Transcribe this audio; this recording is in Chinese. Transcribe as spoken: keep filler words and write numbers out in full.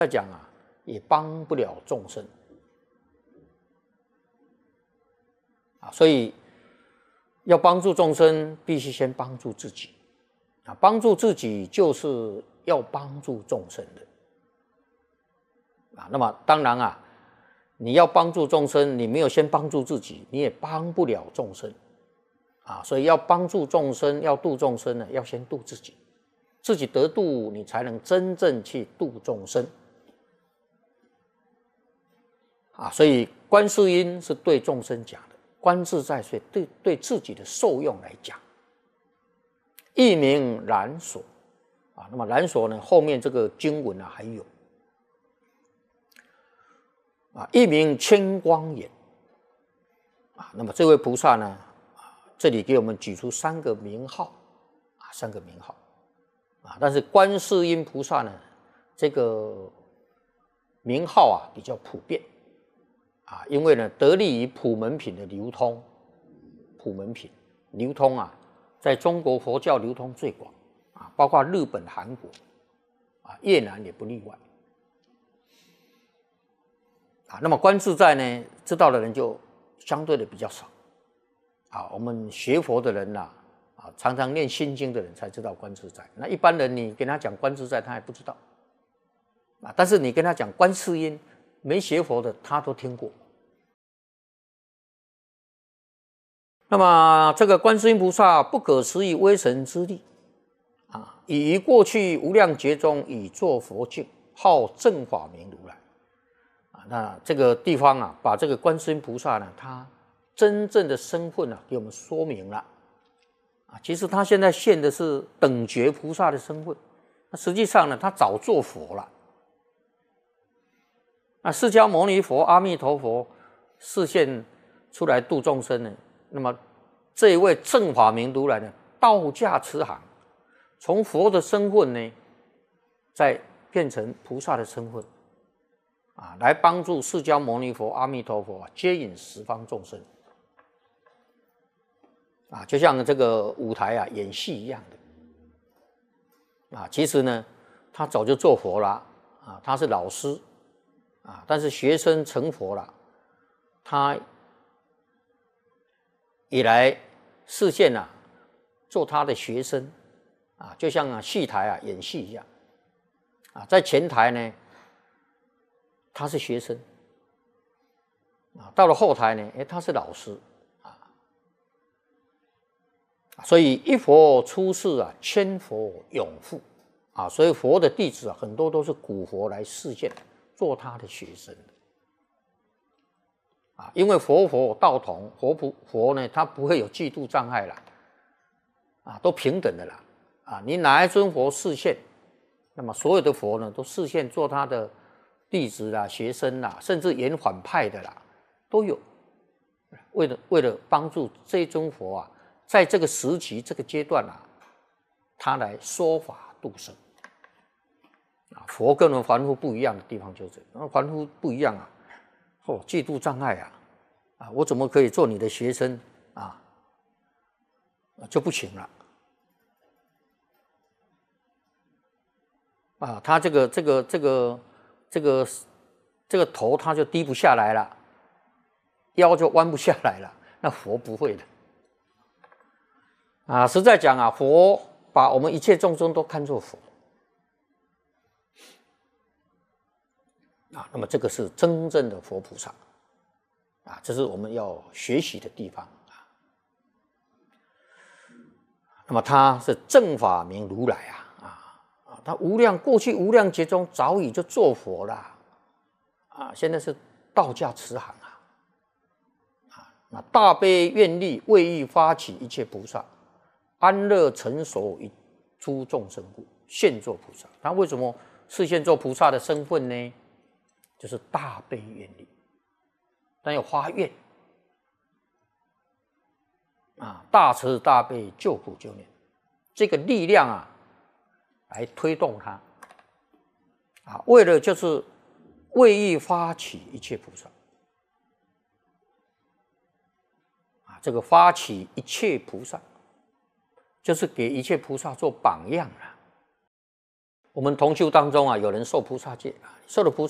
再讲啊，也帮不了众生啊，所以要帮助众生，必须先帮助自己啊。帮助自己就是要帮助众生的啊。那么当然啊，你要帮助众生，你没有先帮助自己，你也帮不了众生啊。所以要帮助众生，要度众生呢，要先度自己，自己得度，你才能真正去度众生。啊，所以观世音是对众生讲的，观自在是对对自己的受用来讲。一名然所啊，那么然所呢，后面这个经文啊还有啊，一名千光眼啊，那么这位菩萨呢，啊，这里给我们举出三个名号啊，三个名号啊，但是观世音菩萨呢，这个名号啊比较普遍。啊，因为呢，得利于普门品的流通，普门品流通啊，在中国佛教流通最广啊，包括日本、韩国啊，越南也不例外啊。那么观自在呢，知道的人就相对的比较少啊。我们学佛的人呐、啊，啊，常常念心经的人才知道观自在。那一般人你跟他讲观自在，他还不知道啊。但是你跟他讲观世音，没学佛的他都听过。那么这个观世音菩萨不可思议威神之力啊，以于过去无量劫中以作佛境，号正法明如来啊。那这个地方啊，把这个观世音菩萨呢，他真正的身份啊，给我们说明了啊。其实他现在现的是等觉菩萨的身份，那实际上呢，他早做佛了。那释迦牟尼佛、阿弥陀佛示现出来度众生呢，那么这一位正法明如来呢，道驾慈航，从佛的身份呢，再变成菩萨的身份啊，来帮助释迦牟尼佛、阿弥陀佛、啊、接引十方众生啊，就像这个舞台啊演戏一样的啊。其实呢，他早就做佛了啊，他是老师啊，但是学生成佛了，他也来示现啊，做他的学生啊，就像啊戏台啊演戏一样啊，在前台呢，他是学生啊，到了后台呢，哎，他是老师啊，所以一佛出世啊，千佛永护啊，所以佛的弟子啊，很多都是古佛来示现，做他的学生啊，因为佛佛道同，佛不佛呢，他不会有嫉妒障碍啦，啊，都平等的啦，啊，你哪一尊佛示现，那么所有的佛呢，都示现做他的弟子啦、学生啦，甚至延缓派的啦，都有，为了为了帮助这一尊佛啊，在这个时期、这个阶段啊，他来说法度生。啊，佛跟我们凡夫不一样的地方就是这样，凡夫不一样啊。哦，嫉妒障碍啊，啊，我怎么可以做你的学生啊？就不行了啊！他这个这个这个这个这个头他就低不下来了，腰就弯不下来了。那佛不会的啊！实在讲啊，佛把我们一切众生都看作佛啊，那么这个是真正的佛菩萨啊，这是我们要学习的地方啊。那么他是正法明如来啊啊啊，他无量过去无量劫中早已就做佛了啊，现在是道驾慈航啊啊，那大悲愿力为欲发起一切菩萨，安乐成熟于诸众生故，现作菩萨。他为什么示现做菩萨的身份呢？就是大悲愿力，但要发愿啊，大慈大悲救苦救难，这个力量啊，来推动它啊，为了就是为欲发起一切菩萨啊，这个发起一切菩萨，就是给一切菩萨做榜样了我们同修当中啊，有人受菩萨戒，受了菩萨